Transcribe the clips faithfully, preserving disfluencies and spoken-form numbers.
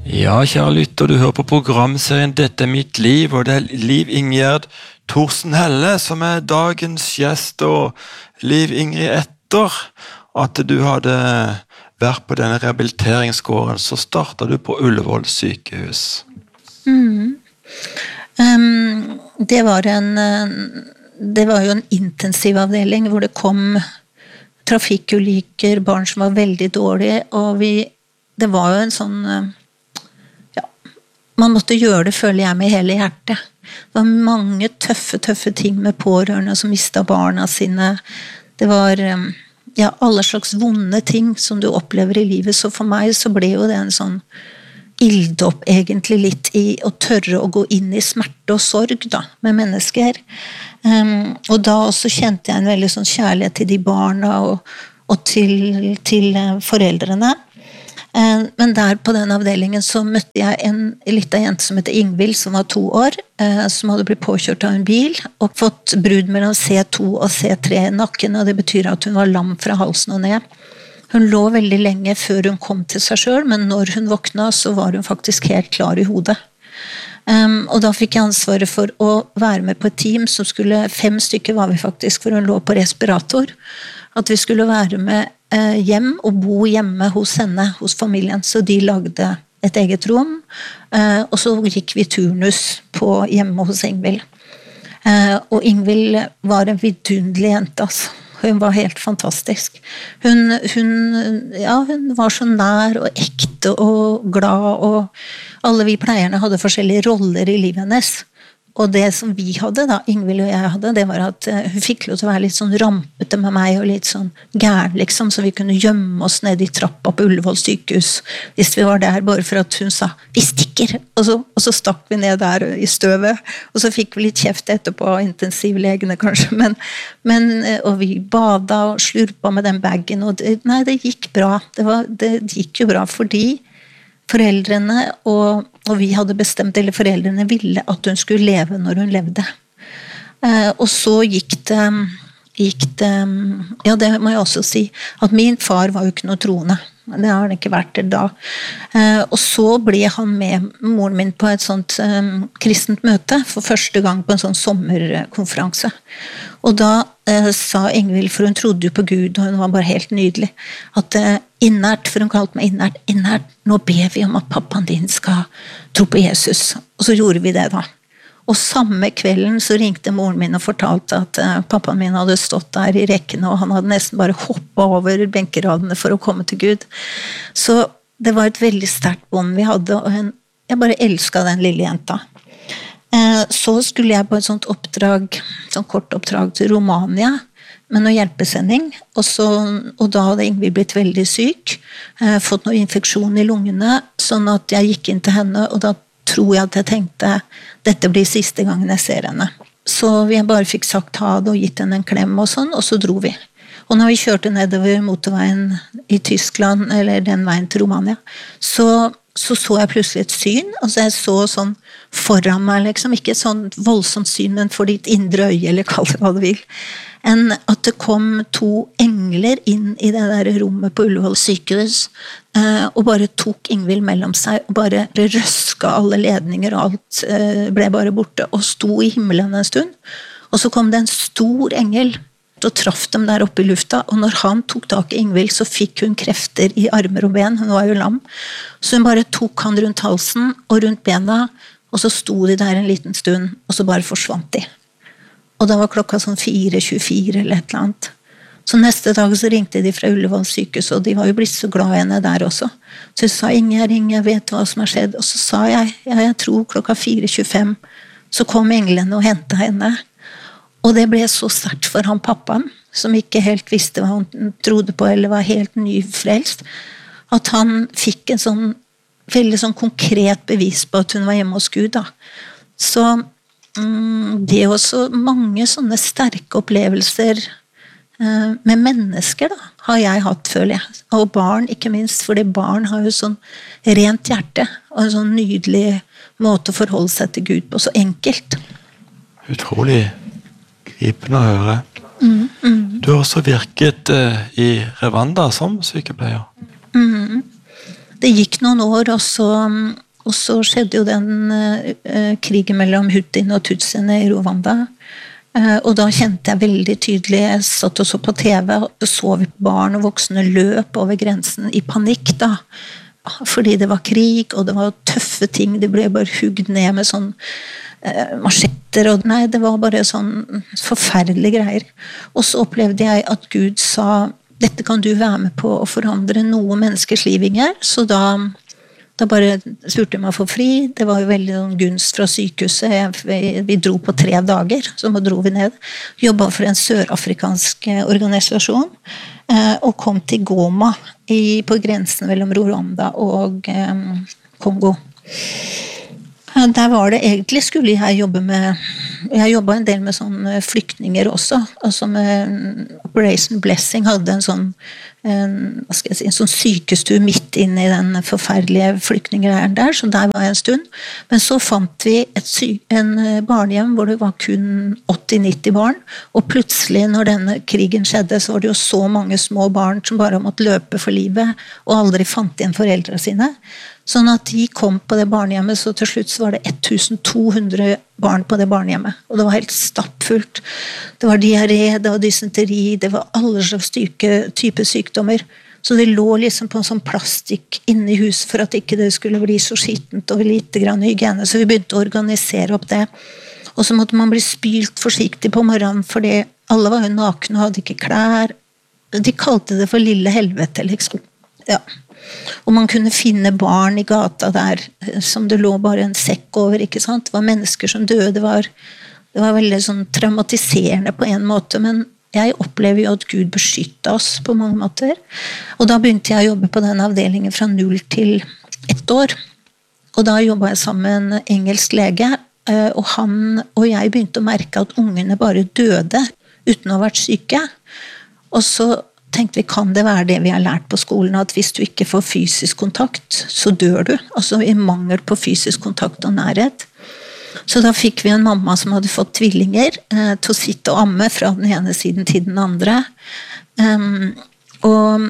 Ja, kjære lytter, du hører på programserien Dette er mitt liv, og det er Liv Ingjerd Thorsen Helle som er dagens gjest, og Liv Ingrid, etter at du hadde vært på denne rehabiliteringsgården, så startet du på Ullevål sykehus. Mm. Um, det var en det var jo en intensivavdeling hvor det kom trafikkulykker, barn som var veldig dårlige, og vi, det var jo en sånn man måtte gjøre det, føler jeg, med hele hjertet. Det var mange tøffe, tøffe ting med pårørende som mistet barna sine. Det var ja, alle slags vonde ting som du opplever i livet. Så for meg så ble jo det en sånn ilddåp egentlig litt i å tørre å gå inn i smerte og sorg da, med mennesker. Um, og da også kjente jeg en veldig sånn kjærlighet til de barna og, og til, til foreldrene. Men der på den avdelingen så møtte jeg en liten jente som heter Ingvild, som var to år, som hadde blitt påkjørt av en bil og fått brudd mellom C to og C tre i nakken, og det betyr at hun var lam fra halsen og ned. Hun lå veldig lenge før hun kom til seg selv, men når hun våkna så var hun faktisk helt klar i hodet. Um, og da fikk jeg ansvaret for å være med på et team som skulle, fem stykker var vi faktisk, for hun lå på respirator, at vi skulle være med eh, hjem og bo hjemme hos henne, hos familien, så de lagde et eget rom, eh, og så gikk vi turnus på hjemme hos Ingvild. Eh, og Ingvild var en vidunderlig jente, altså. Hun var helt fantastisk. Hun, hun, ja, hun var så nær og ekte og glad, og alle vi pleierne hadde forskjellige roller i livet hennes. Og det som vi hadde da, Ingvild og jeg hadde, det var at hun fikk lov til å være litt sånn rampete med meg, og litt sånn gæren liksom, så vi kunne gjemme oss ned i trappa på Ullevål sykehus, hvis vi var der, bare for at hun sa, vi stikker, og så, og så stakk vi ned der i støvet, og så fikk vi litt kjeft etterpå av intensivlegene kanskje, men, men, og vi bada og slurpa med den baggen, og det, nei, det gikk bra, det, var, det gikk jo bra, fordi foreldrene og, og vi hadde bestemt, eller foreldrene ville at hun skulle leve når hun levde. Eh, og så gikk det, gikk det, ja det må jeg også si, at min far var jo ikke noe troende. Det har han ikke vært da. Eh, og så ble han med moren min på et sånt eh, kristent møte, for første gang på en sånn sommerkonferanse. Og da eh, sa Ingvild, for hun trodde jo på Gud, og hun var bare helt nydelig, at eh, innert, for hun kalte meg innert, innert, nå ber vi om at pappaen din skal tro på Jesus. Og så gjorde vi det da. Og samme kvelden så ringte moren min og fortalte at uh, pappaen min hadde stått der i rekkene, og han hadde nesten bare hoppet over benkeradene for å komme til Gud. Så det var et veldig sterkt bånd vi hadde, og hun, jeg bare elsket den lille jenta. Uh, så skulle jeg på et sånt oppdrag, sånn kort oppdrag til Romania, med noe hjelpesending, og, så, og da hadde Ingvild blitt veldig syk, uh, fått noe infeksjon i lungene, sånn at jeg gikk inn til henne, og da tror jeg at jeg tenkte, dette blir siste gangen jeg ser henne. Så vi bare fikk sagt ha det og gitt henne en klem og sånn, og så dro vi. Og når vi kjørte nedover motorveien i Tyskland, eller den veien til Romania, så så, så jeg plutselig et syn, altså jeg så sånn foran meg, liksom, ikke sånn voldsomt syn, men for ditt indre øye, eller kall det hva du vil, enn at det kom to engler inn i det der rommet på Ullevål sykehus, eh, og bare tok Ingvild mellom seg, og bare røska alle ledninger, og alt eh, ble bare borte, og sto i himmelen en stund, og så kom det en stor engel, og traff dem der oppe i lufta, og når han tok tak i Ingvild, så fikk hun krefter i armer og ben, hun var jo lam, så hun bare tok han rundt halsen og rundt bena, og så sto de der en liten stund, og så bare forsvant de. Og da var klokka sånn fire tjuefire eller et eller annet. Så neste dag så ringte de fra Ullevål sykehus, og de var jo blitt så glad i henne der også. Så jeg sa, Inger, Inger, jeg vet hva som har skjedd. Og så sa jeg, ja, jeg tror klokka fire tjuefem, så kom englene og hentet henne. Og det ble så sterkt for han pappaen, som ikke helt visste hva han trodde på, eller var helt nyfrelst, at han fikk en sånn, veldig sånn konkret bevis på at hun var hjemme hos Gud da. Så mm, det er også mange sånne sterke opplevelser eh, med mennesker da, har jeg hatt, føler jeg. Og barn, ikke minst, fordi barn har jo sånn rent hjerte, og en sånn nydelig måte å forholde seg til Gud på, så enkelt. Utrolig gripende å høre. Mm, mm. Du har også virket uh, i Rwanda som sykepleier. Mm. det gikk noen år, og så, og så skjedde jo den uh, krigen mellom Huttene og Tutsiene i Rwanda. Uh, og da kjente jeg veldig tydelig, jeg satt og så på T V, og så vi barn og voksne løp over grensen i panikk da. Fordi det var krig, og det var tøffe ting, de ble bare hugd ned med sånn uh, machetter, og nei, det var bare sånn forferdelige greier. Og så opplevde jeg at Gud sa, dette kan du være med på å forandre noe menneskers liv, Inger. Så da, da bare spurte jeg meg for fri. Det var jo veldig noen gunst fra sykehuset. Jeg, vi, vi dro på tre dager, så dro vi ned. Jobbet for en sørafrikansk organisasjon, eh, og kom til Goma i, på grensen mellom Rwanda og eh, Kongo. Der var det egentlig, skulle jeg jobbe med, jeg jobbet en del med sånne flyktninger også, altså med Operation Blessing hadde en sånn, en, hva skal jeg si, en sånn sykestue midt inne i den forferdelige flyktningleiren der, så der var jeg en stund. Men så fant vi et sy en barnehjem hvor det var kun åtti nitti barn, og plutselig når denne krigen skjedde, så var det jo så mange små barn som bare måtte løpe for livet, og aldri fant igjen foreldre sine. Sånn at de kom på det barnehjemmet, så til slutt så var det to hundre barn på det barnehjemmet. Og det var helt stappfullt. Det var diaré, det var dysenteri, det var alle slags type sykdommer. Så det lå liksom på en sånn plastikk inne i huset for at ikke det skulle bli så skittent og litt grann hygiene. Så vi begynte å organisere opp det. Og så måtte man bli spylt forsiktig på morgenen, fordi alle var jo nakne og hadde ikke klær. De kalte det for lille helvete, liksom. Ja. Og man kunne finne barn i gata der som det lå bare en sekk over, ikke sant? Det var mennesker som døde, det var, det var veldig sånn traumatiserende på en måte, men jeg opplever jo at Gud beskyttet oss på mange måter. Og da begynte jeg å jobbe på den avdelingen fra null til ett år. Og da jobbet jeg sammen med en engelsk lege, og han og jeg begynte å merke at ungene bare døde uten å ha vært syke. Og så tenkte vi, kan det være det vi har lært på skolen, at hvis du ikke får fysisk kontakt, så dør du. Altså i mangel på fysisk kontakt og nærhet. Så da fikk vi en mamma som hadde fått tvillinger eh, til å sitte og amme fra den ene siden til den andre. Um, og,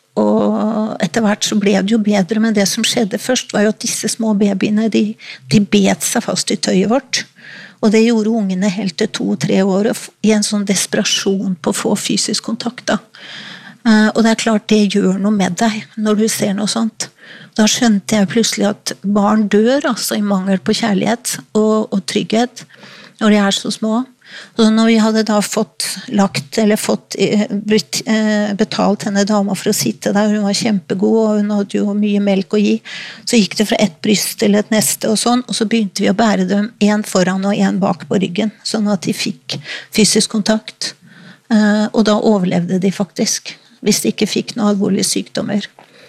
og etter hvert så ble det jo bedre, men det som skjedde først var jo at disse små babyene, de, de bet seg fast i tøyet vårt. Og det gjorde ungene helt til to-tre år i en sånn desperasjon på å få fysisk kontakt da. Uh, og det er klart det gjør noe med deg når du ser noe sånt. Da skjønte jeg plutselig at barn dør altså i mangel på kjærlighet og, og trygghet når de er så små. Og når vi hadde da fått lagt eller fått blitt, eh, betalt henne dama for å sitte der, hun var kjempegod og hun hadde jo mye melk å gi, så gikk det fra et bryst til et neste og sånn, og så begynte vi å bære dem en foran og en bak på ryggen, sånn at de fikk fysisk kontakt. Eh, og da overlevde de faktisk, hvis de ikke fikk noen alvorlige sykdommer.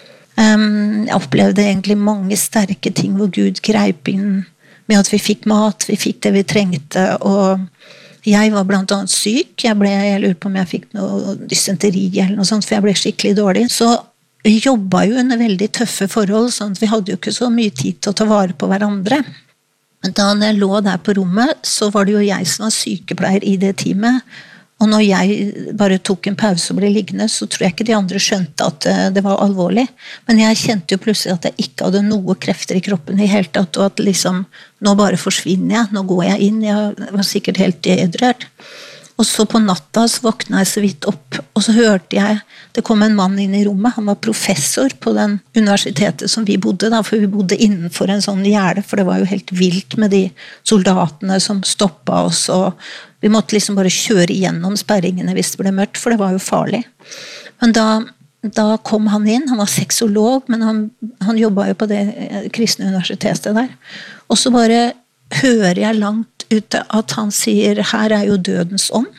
Um, jeg opplevde egentlig mange sterke ting hvor Gud greip inn med at vi fikk mat, vi fikk det vi trengte, og jeg var blant annet syk. Jeg, ble, jeg lurer på om jeg fikk noe dysenteri eller noe sånt, for jeg ble skikkelig dårlig. Så vi jobbet jo under veldig tøffe forhold, sånn at vi hadde jo ikke så mye tid til å ta vare på hverandre. Men da jeg lå der på rommet, så var det jo jeg som var sykepleier i det teamet. Og når jeg bare tok en pause og ble liggende, så tror jeg ikke de andre skjønte at det var alvorlig. Men jeg kjente jo plutselig at jeg ikke hadde noe krefter i kroppen i hele tatt, og at liksom, nå bare forsvinner jeg, nå går jeg inn, jeg var sikkert helt dehydrert. Og så på natta så våkna jeg så vidt opp, og så hørte jeg, det kom en mann inn i rommet, han var professor på den universitetet som vi bodde da, for vi bodde innenfor en sånn gjerde, for det var jo helt vilt med de soldatene som stoppet oss, og vi måtte liksom bare kjøre igjennom sperringene hvis det ble mørkt, for det var jo farlig. Men da, da kom han inn, han var sexolog, men han, han jobbet jo på det kristne universitetet der. Og så bare hører jeg langt ute at han sier, her er jo dødens ånd.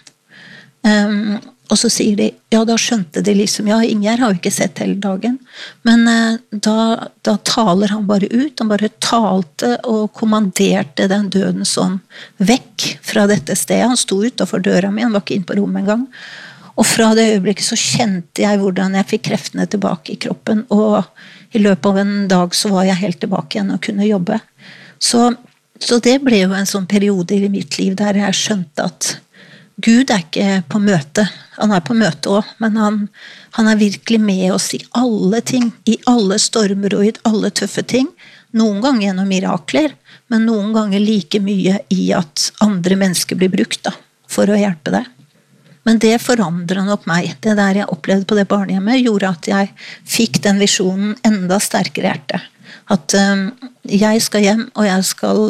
Um, og så sier de, ja da skjønte de liksom, ja Inger har jo ikke sett hele dagen, men uh, da, da taler han bare ut, han bare talte og kommanderte den dødens ånd vekk fra dette stedet. Han sto utenfor døra mi, han var ikke inn på rommet en gang, og fra det øyeblikket så kjente jeg hvordan jeg fikk kreftene tilbake i kroppen, og i løpet av en dag så var jeg helt tilbake igjen og kunne jobbe. Så, så det ble jo en sånn periode i mitt liv der jeg skjønte at Gud er ikke på møte, han er på møte også, men han, han er virkelig med oss i alle ting, i alle stormer og i alle tøffe ting, noen ganger gjennom mirakler, men noen ganger like mye i at andre mennesker blir brukt da, for å hjelpe deg. Men det forandret nok meg, det der jeg opplevde på det barnehjemmet, gjorde at jeg fikk den visjonen enda sterkere i hjertet. At um, jeg skal hjem, og jeg skal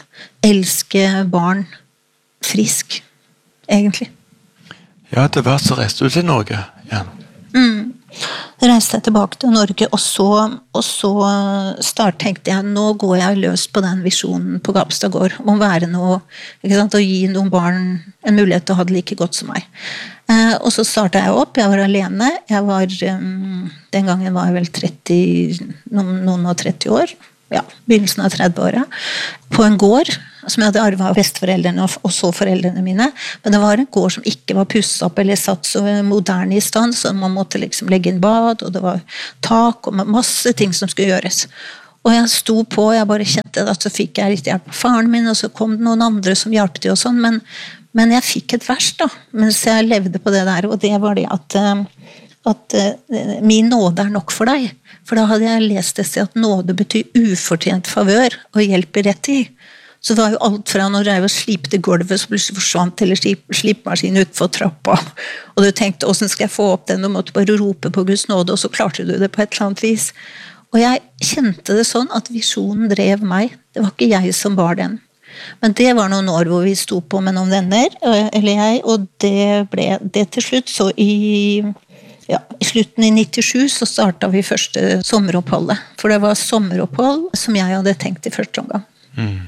elske barn frisk. Egentlig. Ja, det var så reiste du til Norge igjen. Mm. Reiste jeg tilbake til Norge, og så, og så start tenkte jeg, nå går jeg løs på den visjonen på Gapstad gård, om å være noe, ikke sant, å gi noen barn en mulighet til å ha det like godt som meg. Eh, og så startet jeg opp, jeg var alene, jeg var, um, den gangen var jeg vel tretti, noen, noen og tretti år, ja, begynnelsen av tredve-åra, på en gård som jeg hadde arvet av besteforeldrene og så foreldrene mine, men det var en gård som ikke var pusset opp eller satt så moderne i stand, så man måtte liksom legge inn bad, og det var tak og masse ting som skulle gjøres. Og jeg sto på, jeg bare kjente at så fikk jeg litt hjelp av faren min, og så kom det noen andre som hjalp til og sånn, men, men jeg fikk et vers da, mens jeg levde på det der, og det var det at at uh, min nåde er nok for deg. For da hadde jeg lest det til at nåde betyr ufortjent favør og hjelp i rett tid. Så det var jo alt fra når jeg slipte gulvet, så plutselig forsvant eller slip, slipmaskinen utfor trappa. Og du tenkte, hvordan skal jeg få opp den? Du måtte bare rope på Guds nåde, og så klarte du det på et eller annet vis. Og jeg kjente det sånn at visjonen drev meg. Det var ikke jeg som bar den. Men det var noen år hvor vi sto på med noen venner, eller jeg, og det ble det til slutt, så i... Ja, i slutten i nittisju så startet vi første sommeroppholdet. For det var sommeropphold som jeg hadde tenkt i første omgang. Mm.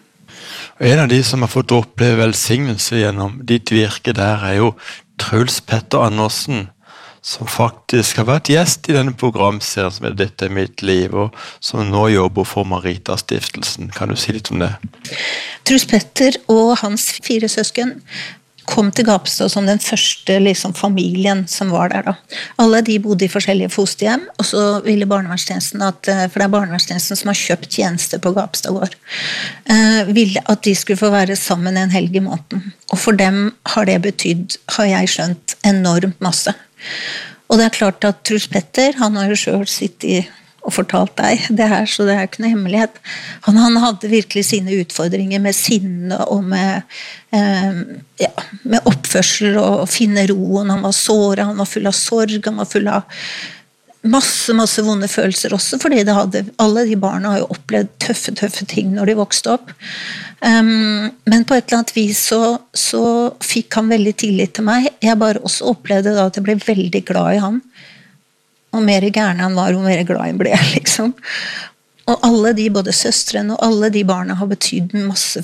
Og en av de som har fått oppleve velsignelse gjennom ditt virke der er jo Truls Petter Andersen, som faktisk har vært gjest i denne programserien som er Dette er mitt liv, og som nå jobber for Marita-stiftelsen. Kan du si litt om det? Truls Petter og hans fire søsken kom til Gapstad som den første liksom, familien som var der da. Alle de bodde i forskjellige fosterhjem, og så ville barnevernstjenesten at, for det er barnevernstjenesten som har kjøpt tjenester på Gapstad gård, uh, ville at de skulle få være sammen en helg i måneden. Og for dem har det betydd, har jeg skjønt, enormt masse. Og det er klart at Truls Petter, han har jo selv sittet og fortalt deg det her, så det er ikke noe hemmelighet. Han, han hadde virkelig sine utfordringer med sinne og med, eh, ja, med oppførsel og finne roen. Han var såret, han var full av sorg, han var full av masse, masse vonde følelser også, fordi det hadde, alle de barna har jo opplevd tøffe, tøffe ting når de vokste opp. Um, men på et eller annet vis så, så fikk han veldig tillit til meg. Jeg bare også opplevde da at jeg ble veldig glad i han. Og mer gærne han var, og mer glad han ble, liksom. Og alle de, både søstrene og alle de barna har betydd masse.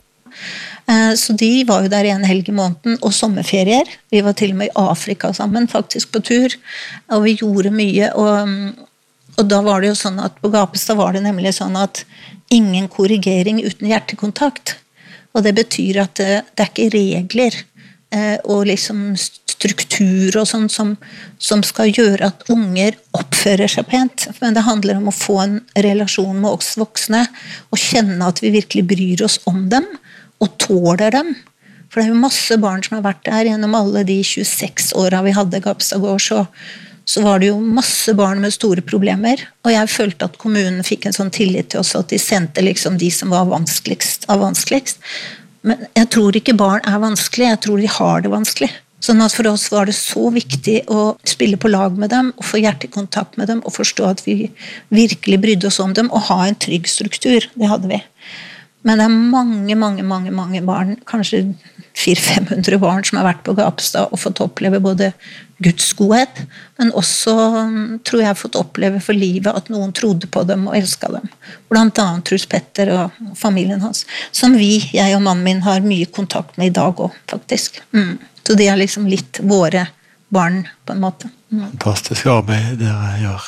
Så de var jo der en helg i måneden, og sommerferier. Vi var til og med i Afrika sammen, faktisk på tur. Og vi gjorde mye, og, og da var det jo sånn at på Gapstad var det nemlig sånn at ingen korrigering uten hjertekontakt. Og det betyr at det, det er ikke regler og liksom struktur og sånn som, som skal gjøre at unger oppfører seg pent, men det handler om å få en relasjon med oss voksne og kjenne at vi virkelig bryr oss om dem og tåler dem, for det er jo masse barn som har vært der gjennom alle de tjueseks åra vi hadde Gapstad gård, så, så var det jo masse barn med store problemer, og jeg følte at kommunen fikk en sånn tillit til oss at de sendte liksom de som var vanskeligst av vanskeligst. Men jeg tror ikke barn er vanskelig, jeg tror de har det vanskelig. Sånn at for oss var det så viktig å spille på lag med dem, og få hjertekontakt med dem, og forstå at vi virkelig brydde oss om dem, og ha en trygg struktur. Det hadde vi. Men det er mange, mange, mange, mange barn, kanskje fire til fem hundre barn som har vært på Gapstad og fått oppleve både Guds godhet, men også, tror jeg, fått oppleve for livet at noen trodde på dem og elsket dem. Blant annet Truls Petter og familien hans, som vi, jeg og mannen min, har mye kontakt med i dag også, faktisk. Mm. Så det er liksom litt våre barn, på en måte. Mm. Fantastisk arbeid dere gjør.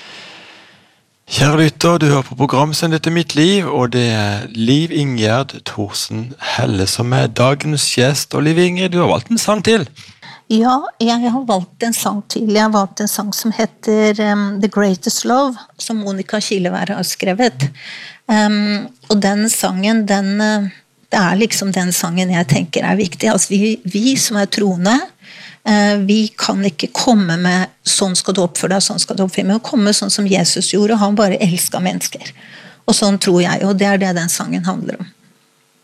Kjære lytter, du hører på programmet som Dette er mitt liv, og det er Liv Ingjerd Thorsen Helle som er dagens gjest. Og Liv Ingjerd, du har valgt en sang til. Ja, jeg har valgt en sang til. Jeg har valgt en sang som heter um, The Greatest Love, som Monica Kilevær har skrevet. Um, og den sangen, den, Det er liksom den sangen jeg tenker er viktig. Altså vi, vi som er troende, eh, vi kan ikke komme med sånn skal du oppføre deg, sånn skal du oppføre deg, men å komme sånn som Jesus gjorde, og han bare elsket mennesker. Og sånn tror jeg, og det er det den sangen handler om.